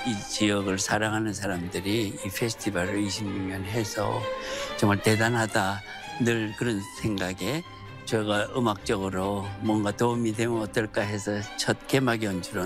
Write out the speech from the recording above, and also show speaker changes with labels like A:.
A: 이 지역을 사랑하는 사람들이 이 페스티벌을 26년 해서 정말 대단하다 늘 그런 생각에 제가 음악적으로 뭔가 도움이 되면 어떨까 해서 첫 개막 연주로